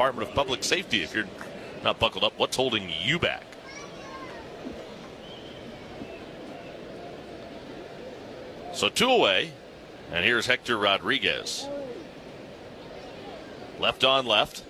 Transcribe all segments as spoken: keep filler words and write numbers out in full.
Department of Public Safety. If you're not buckled up, what's holding you back? So two away, and here's Hector Rodriguez. Left on left.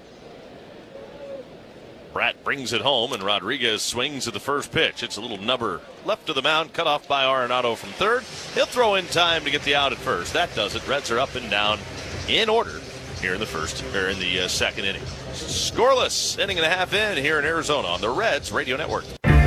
Bratt brings it home, and Rodriguez swings at the first pitch. It's a little nubber left of the mound, cut off by Arenado from third. He'll throw in time to get the out at first. That does it. Reds are up and down in order here in the first, or in the uh, second inning. Scoreless, inning and a half in here in Arizona on the Reds Radio Network.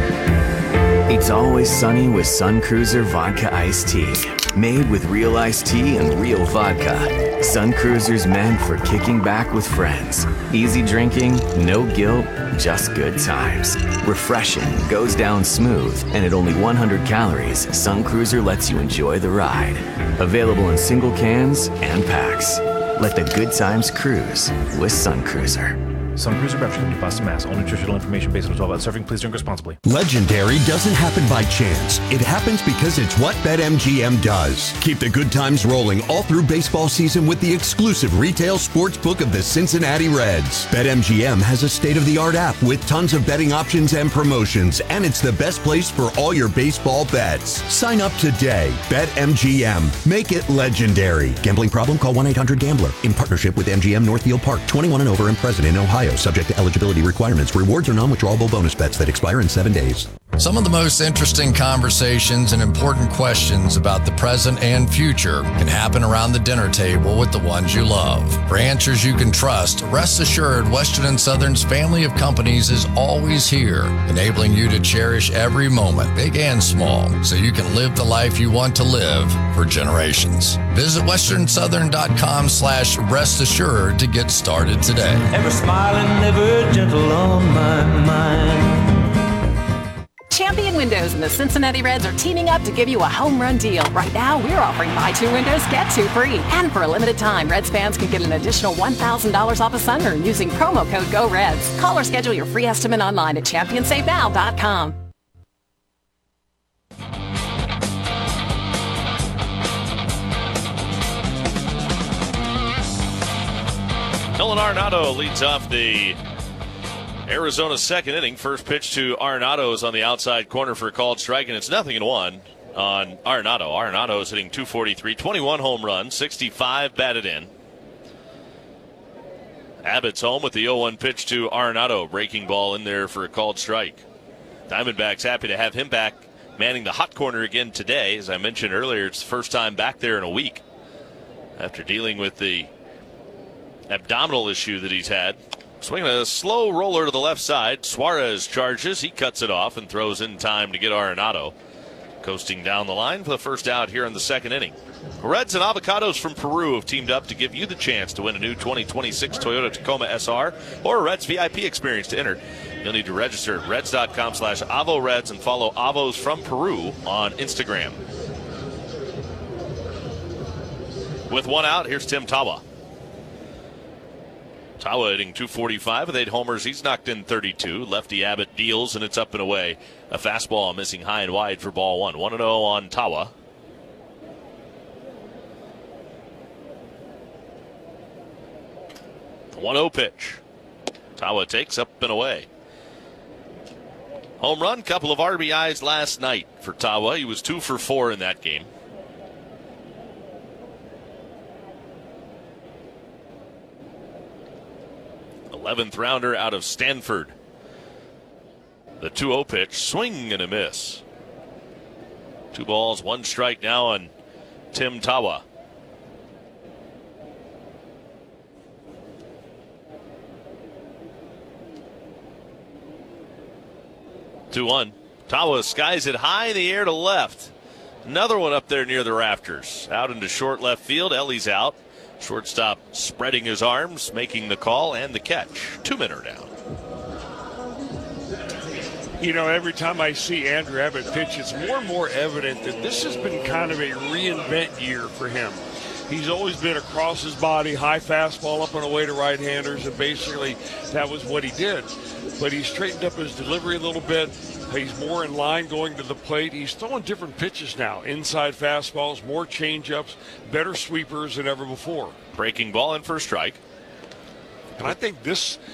It's always sunny with Sun Cruiser Vodka Iced Tea. Made with real iced tea and real vodka. Sun Cruiser's meant for kicking back with friends. Easy drinking, no guilt, just good times. Refreshing, goes down smooth, and at only one hundred calories, Sun Cruiser lets you enjoy the ride. Available in single cans and packs. Let the good times cruise with Sun Cruiser. Sun Cruiser Beverage Company, Boston, Mass. All nutritional information based on twelve ounce serving. Please drink responsibly. Legendary doesn't happen by chance. It happens because it's what BetMGM does. Keep the good times rolling all through baseball season with the exclusive retail sports book of the Cincinnati Reds. BetMGM has a state-of-the-art app with tons of betting options and promotions, and it's the best place for all your baseball bets. Sign up today. BetMGM. Make it legendary. Gambling problem? Call one eight hundred gambler. In partnership with M G M Northfield Park. twenty-one and over and present in Ohio. Subject to eligibility requirements. Rewards are non-withdrawable bonus bets that expire in seven days. Some of the most interesting conversations and important questions about the present and future can happen around the dinner table with the ones you love. For answers you can trust, rest assured Western and Southern's family of companies is always here, enabling you to cherish every moment, big and small, so you can live the life you want to live for generations. Visit western southern dot com slash rest assured to get started today. Ever smiling, ever gentle on my mind. Champion Windows and the Cincinnati Reds are teaming up to give you a home run deal. Right now, we're offering buy two windows, get two free. And for a limited time, Reds fans can get an additional one thousand dollars off a sunroom using promo code GOREDS. Call or schedule your free estimate online at champion save now dot com. Nolan Arenado leads off the Arizona second inning. First pitch to Arenado is on the outside corner for a called strike, and it's nothing in one on Arenado. Arenado is hitting two forty-three, twenty-one home runs, sixty-five batted in. Abbott's home with the oh one pitch to Arenado. Breaking ball in there for a called strike. Diamondbacks happy to have him back manning the hot corner again today. As I mentioned earlier, it's the first time back there in a week after dealing with the abdominal issue that he's had. Swinging a slow roller to the left side. Suarez charges. He cuts it off and throws in time to get Arenado coasting down the line for the first out here in the second inning. Reds and Avocados from Peru have teamed up to give you the chance to win a new twenty twenty-six Toyota Tacoma S R or a Reds V I P experience. To enter, you'll need to register at reds dot com slash avo reds and follow Avos from Peru on Instagram. With one out, here's Tim Tawa. Tawa hitting two forty-five with eight homers. He's knocked in thirty-two. Lefty Abbott deals, and it's up and away. A fastball missing high and wide for ball one. one and oh on Tawa. one oh pitch. Tawa takes up and away. Home run, couple of R B Is last night for Tawa. He was two for four in that game. eleventh rounder out of Stanford. The two oh pitch, swing and a miss. Two balls, one strike now on Tim Tawa. two one. Tawa skies it high in the air to left. Another one up there near the rafters. Out into short left field. Ellie's out. Shortstop spreading his arms, making the call and the catch. Two men are down. You know, every time I see Andrew Abbott pitch, it's more and more evident that this has been kind of a reinvent year for him. He's always been across his body, high fastball up and away to right-handers, and basically that was what he did. But he's straightened up his delivery a little bit. He's more in line going to the plate. He's throwing different pitches now. Inside fastballs, more changeups, better sweepers than ever before. Breaking ball in for a strike. And I think this